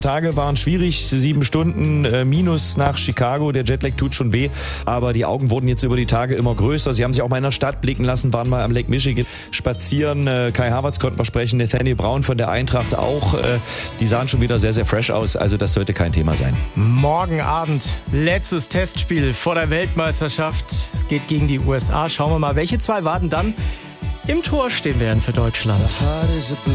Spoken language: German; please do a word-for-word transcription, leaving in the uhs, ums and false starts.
Tage waren schwierig, sieben Stunden äh, minus nach Chicago, der Jetlag tut schon weh, aber die Augen wurden jetzt über die Tage immer größer. Sie haben sich auch mal in der Stadt blicken lassen, waren mal am Lake Michigan spazieren. Äh, Kai Havertz konnten wir sprechen, Nathaniel Brown von der Eintracht auch. Äh, die sahen schon wieder sehr, sehr fresh aus, also das sollte kein Thema sein. Morgen Abend, letztes Testspiel vor der Weltmeisterschaft. Es geht gegen die U S A. Schauen wir mal, welche zwei Waden dann im Tor stehen werden für Deutschland.